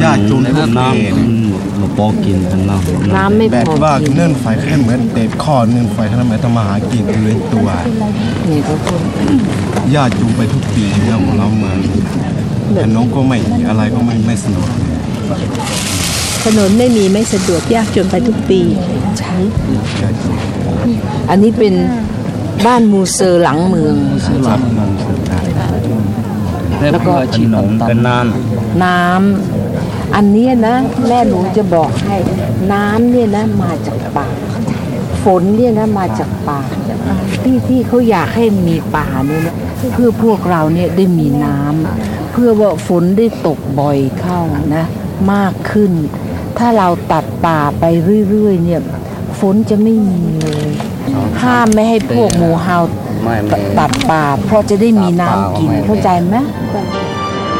ยากจนทุกน้ำมาปอกินกันน้ำไม่พอแบบว่าเนื่นไฟแค่เหมือนเตะข้อเนื่นไฟท่านไม่ต้องมาหากินเลยตัวนี่ทุกคนยากจูงไปทุกปีเนี่ยของเรามาแต่น้องก็ไม่อะไรก็ไม่สนุกถนนไม่มีไม่สะดวกยากจนไปทุกปีใช่อันนี้เป็นบ้านมูเซอร์หลังเมืองแล้วก็ถนนเป็นน้ำอันนี้นะแม่หนูจะบอกให้น้ำเนี่ยนะมาจากป่าฝนเนี่ยนะมาจากป่าที่เขาอยากให้มีป่าเนี่ยนะเพื่อพวกเราเนี่ยได้มีน้ำเพื่อว่าฝนได้ตกบ่อยเข้านะมากขึ้นถ้าเราตัดป่าไปเรื่อยๆเนี่ยฝนจะไม่มีเลยห้ามไม่ให้พวกหมูเห่าตัดป่าเพราะจะได้มีน้ำกินเข้าใจไหม